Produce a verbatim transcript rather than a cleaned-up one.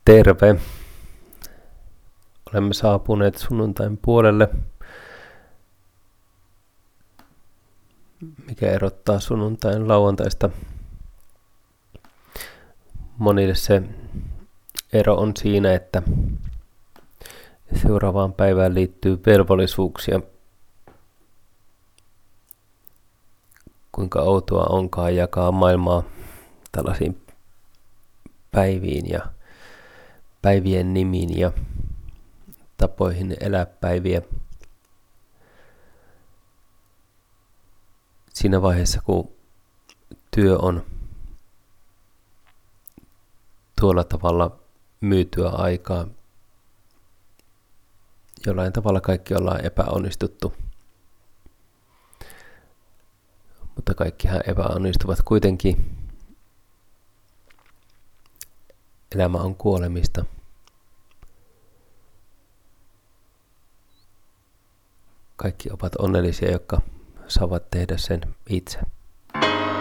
Terve! Olemme saapuneet sunnuntain puolelle, mikä erottaa sunnuntain lauantaista. Monille se ero on siinä, että seuraavaan päivään liittyy velvollisuuksia. Kuinka outoa onkaan jakaa maailmaa tällaisiin päiviin ja päivien nimiin ja tapoihin elää päiviä. Siinä vaiheessa, kun työ on tuolla tavalla myytyä aikaa, jollain tavalla kaikki ollaan epäonnistuttu. Mutta kaikkihan epäonnistuvat kuitenkin. Elämä on kuolemista. Kaikki ovat onnellisia, jotka saavat tehdä sen itse.